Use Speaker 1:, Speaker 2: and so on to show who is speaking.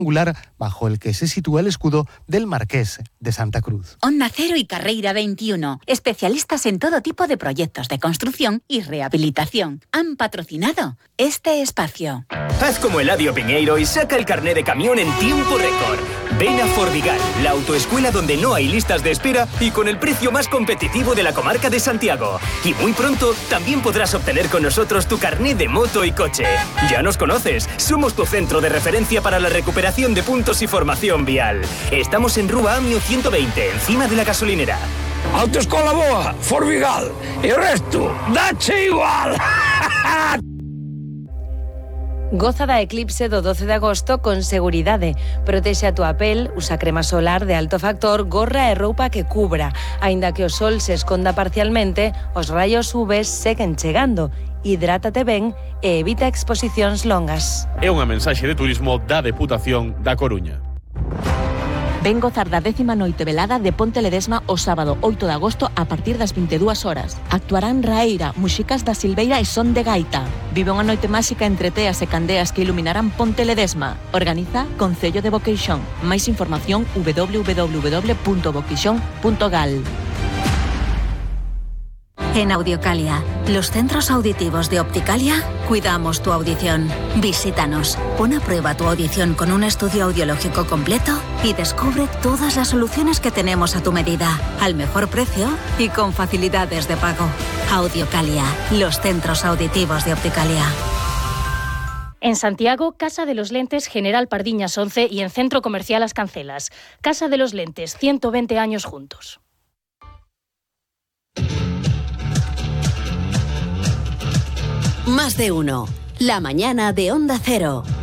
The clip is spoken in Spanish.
Speaker 1: angular bajo el que se sitúa el escudo del Marqués de Santa Cruz.
Speaker 2: Onda Cero y Carreira 21, especialistas en todo tipo de proyectos de construcción y rehabilitación, han patrocinado este espacio.
Speaker 3: Haz como Eladio Piñeiro y saca el carné de camión en tiempo récord. Ven a Fordigal, la autoescuela donde no hay listas de espera y con el precio más competitivo de la comarca de Santiago. Y muy pronto también podrás obtener con nosotros tu carné de moto y coche. Ya nos conoces, somos tu centro de referencia para la recuperación de puntos y formación vial. Estamos en Rúa Amio 120, encima de la gasolinera.
Speaker 4: Autoescola boa, Fordigal, e o resto, dache igual.
Speaker 5: Goza da eclipse do 12 de agosto con seguridade. Protexe a túa pel, usa crema solar de alto factor, gorra e roupa que cubra. Aínda que o sol se esconda parcialmente, os raios UV seguen chegando. Hidrátate ben e evita exposicións longas.
Speaker 6: É unha mensaxe de turismo da Deputación da Coruña.
Speaker 7: Ven gozar da 10ª noite velada de Ponte Ledesma o sábado 8 de agosto a partir das 22 horas. Actuarán Raeira, Muxicas da Silveira e Son de Gaita. Vive unha noite máxica entre teas e candeas que iluminarán Ponte Ledesma. Organiza Concello de Boqueixón. Máis información www.boqueixón.gal.
Speaker 2: En Audiocalia, los centros auditivos de Opticalia, cuidamos tu audición. Visítanos, pon a prueba tu audición con un estudio audiológico completo y descubre todas las soluciones que tenemos a tu medida, al mejor precio y con facilidades de pago. Audiocalia, los centros auditivos de Opticalia.
Speaker 8: En Santiago, Casa de los Lentes General Pardiñas 11 y en Centro Comercial Las Cancelas. Casa de los Lentes, 120 años juntos.
Speaker 9: Más de uno. La mañana de Onda Cero.